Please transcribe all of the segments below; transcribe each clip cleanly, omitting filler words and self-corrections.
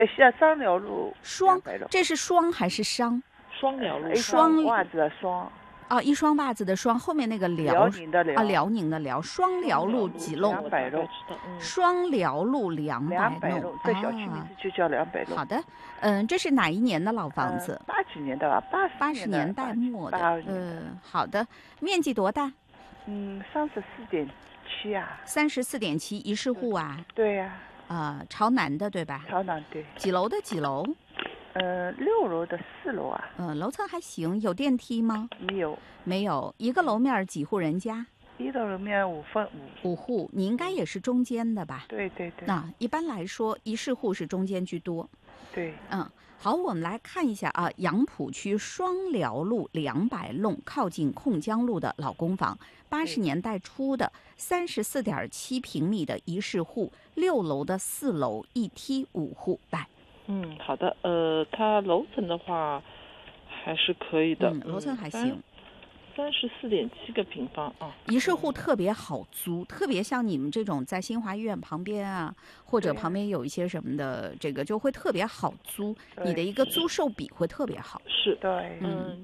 双寮路双 200楼， 这是双还是商？ 双寮路一双袜子的双， 哦，一双袜子的双，后面那个辽宁的辽啊，辽宁的辽，双寮路几弄 ？200楼， 双寮路200弄， 这小区名字就叫200楼。 好的，这是哪一年的老房子 ？80年的吧，80 年代末的。好的，面积多大 ？34.7啊。 34.7，一室户啊？ 对呀。 朝南的对吧？ 朝南，对。 几楼的几楼 ？6楼的4楼啊。 楼层还行，有电梯吗？ 没有。 一个楼面几户人家？ 一个楼面5 户，你应该也是中间的吧？ 对。 那一般来说，一室户是中间居多。 对。 好，我们来看一下啊，杨浦区双寮路200弄，靠近控江路的老公房，80年代初的34.7平米的一室户，6楼的4楼，1梯5户。来， 好的，它楼层的话还是可以的， 楼层还行。 34.7个平方啊， 一室户特别好租，特别像你们这种在新华医院旁边啊，或者旁边有一些什么的，这个就会特别好租，你的一个租售比会特别好。 是， 对，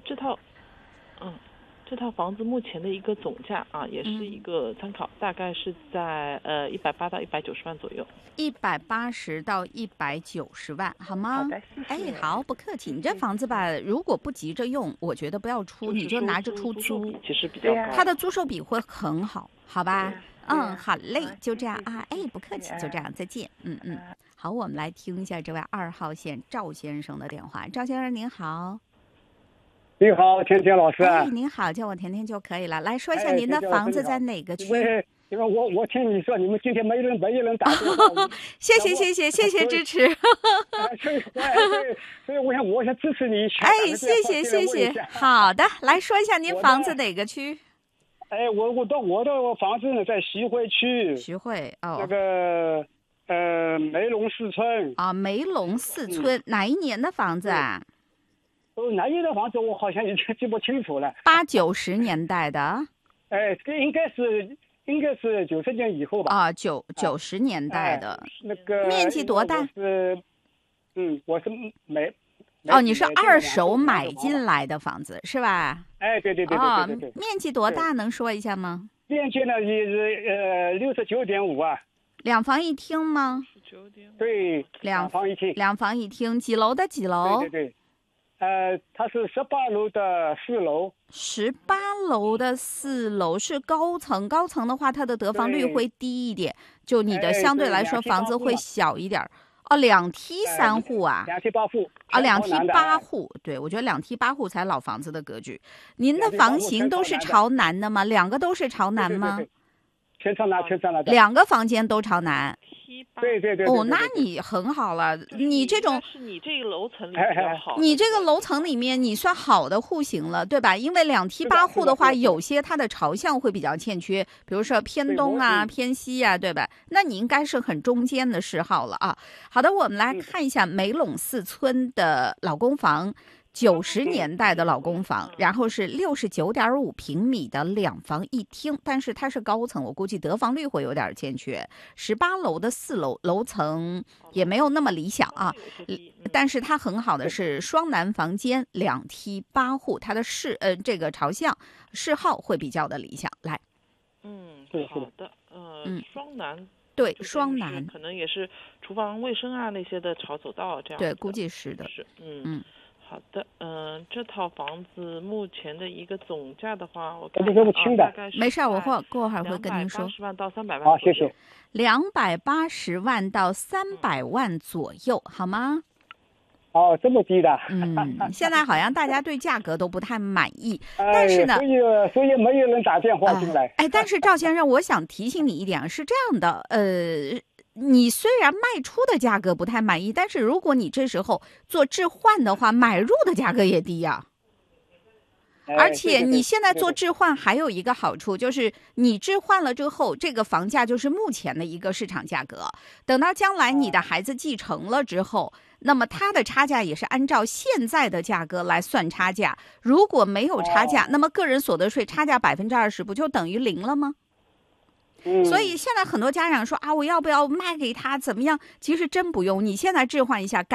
这套房子目前的一个总价啊，也是一个参考，大概是在180到190万左右。 180到190万，好吗？ 好的，谢谢。 好，不客气。你这房子吧，如果不急着用，我觉得不要出，你就拿着出租， 其实比较高， 它的租售比会很好，好吧？好嘞，就这样啊，不客气，就这样，再见。好，我们来听一下这位2号线赵先生的电话。赵先生您好。 你好，甜甜老师。 您好，叫我甜甜就可以了。来说一下您的房子在哪个区？ 因为我听你说你们今天没人打电话。 谢谢支持。 所以我想支持你一下。 谢谢。好的，来说一下您房子哪个区？ 我的房子呢在徐汇区。 徐汇那个梅龙四村。 梅龙四村，哪一年的房子啊？ 哪一年的房子我好像已经记不清楚了。 80、90年代的。 应该是90年以后吧。 90年代的。 那个面积多大？ 我是你是2手买进来的房子是吧？ 对。 面积多大能说一下吗？ 面积呢也是69.5啊。 2房1厅吗？ 对，2房1厅。 2房1厅，几楼的几楼？ 对。它是18楼的4楼。 18楼的4楼是高层，高层的话它的得房率会低一点，就你的相对来说房子会小一点。2梯3户啊 ？2梯8户。 2梯8户，对，我觉得2梯8户才老房子的格局。您的房型都是朝南的吗？2个都是朝南吗？ 对，全朝南。 2个房间都朝南。 对。 那你很好了，你这种是你这个楼层里比较好。 你这个楼层里面你算好的户型了，对吧？因为2梯8户的话，有些它的朝向会比较欠缺，比如说偏东啊、偏西啊，对吧？那你应该是很中间的谥号了啊。好的，我们来看一下梅陇四村的老公房。90年代的老公房，然后是69.5平米的2房1厅，但是它是高层，我估计得房率会有点欠缺。18楼的4楼，楼层也没有那么理想啊，但是它很好的是双南房间，2梯8户，它的这个朝向谥号会比较的理想。来， 好的，双南。 对，双南可能也是厨房、卫生啊那些的朝走道这样。 对，估计是的。 好的，这套房子目前的一个总价的话，我看不清的， 没事，我过会儿会跟您说。 280万到300万。 好，谢谢。 280万到300万左右，好吗？ 这么低的。 现在好像大家对价格都不太满意，但是呢， 所以没有人打电话进来。 但是赵先生，我想提醒你一点，是这样的，你虽然卖出的价格不太满意，但是如果你这时候做置换的话，买入的价格也低呀。而且你现在做置换还有一个好处，就是你置换了之后，这个房价就是目前的一个市场价格。等到将来你的孩子继承了之后，那么它的差价也是按照现在的价格来算差价。如果没有差价，那么个人所得税差价20%不就等于0了吗？ 所以现在很多家长说啊，我要不要卖给他？怎么样？其实真不用，你现在置换一下。